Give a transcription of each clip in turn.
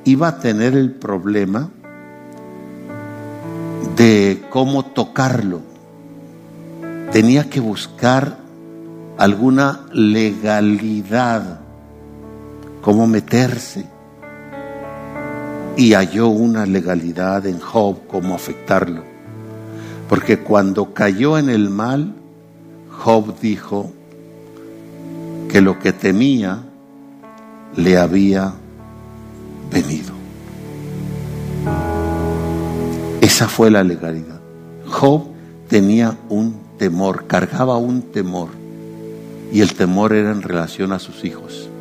iba a tener el problema de cómo tocarlo. Tenía que buscar alguna legalidad, cómo meterse. Y halló una legalidad en Job, cómo afectarlo. Porque cuando cayó en el mal, Job dijo que lo que temía le había venido. Esa fue la legalidad. Job tenía un temor, cargaba un temor, y el temor era en relación a sus hijos.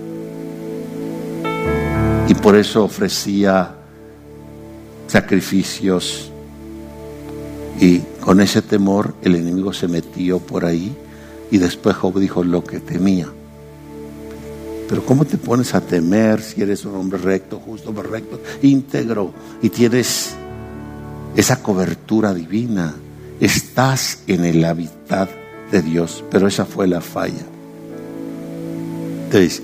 Y por eso ofrecía sacrificios, y con ese temor el enemigo se metió por ahí. Y después Job dijo lo que temía. Pero ¿cómo te pones a temer si eres un hombre recto, justo, perfecto, íntegro y tienes esa cobertura divina? Estás en el hábitat de Dios. Pero esa fue la falla. Entonces,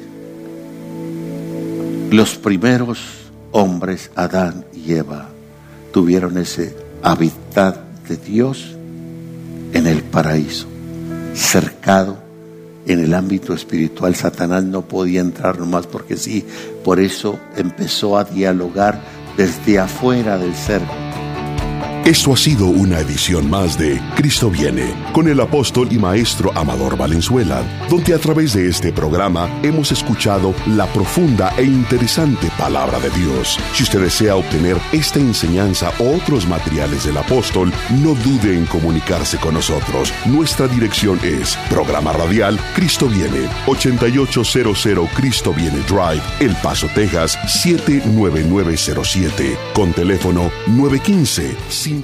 los primeros hombres, Adán y Eva, tuvieron ese hábitat de Dios en el paraíso, cercado en el ámbito espiritual. Satanás no podía entrar nomás porque sí. Por eso empezó a dialogar desde afuera del cerco. Esto ha sido una edición más de Cristo Viene, con el apóstol y maestro Amador Valenzuela, donde a través de este programa hemos escuchado la profunda e interesante palabra de Dios. Si usted desea obtener esta enseñanza o otros materiales del apóstol, no dude en comunicarse con nosotros. Nuestra dirección es Programa Radial Cristo Viene, 8800 Cristo Viene Drive, El Paso, Texas, 79907, con teléfono 915-590.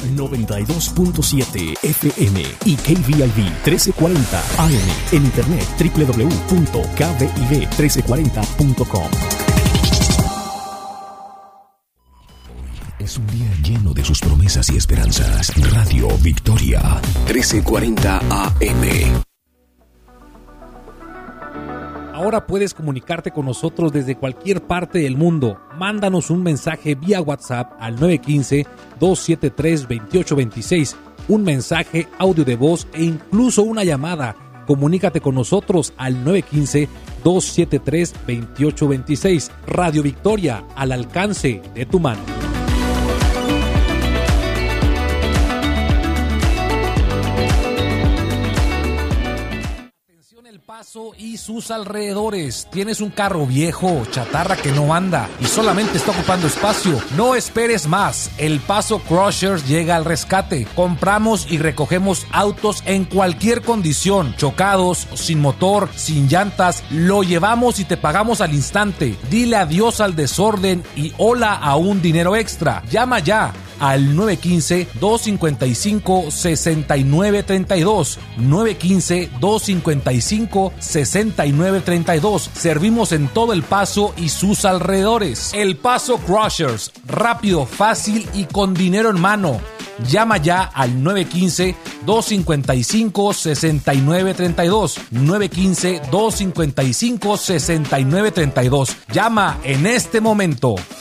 92.7 FM y KVIV 1340 AM. En internet www.kviv1340.com. Es un día lleno de sus promesas y esperanzas. Radio Victoria 1340 AM. Ahora puedes comunicarte con nosotros desde cualquier parte del mundo. Mándanos un mensaje vía WhatsApp al 915-273-2826, un mensaje, audio de voz e incluso una llamada. Comunícate con nosotros al 915-273-2826. Radio Victoria, al alcance de tu mano. El Paso y sus alrededores. ¿Tienes un carro viejo, chatarra que no anda y solamente está ocupando espacio? No esperes más. El Paso Crushers llega al rescate. Compramos y recogemos autos en cualquier condición, chocados, sin motor, sin llantas. Lo llevamos y te pagamos al instante. Dile adiós al desorden y hola a un dinero extra. Llama ya al 915-255-6932. 915-255-6932. Servimos en todo El Paso y sus alrededores. El Paso Crushers, rápido, fácil y con dinero en mano. Llama ya al 915-255-6932. 915-255-6932. Llama en este momento.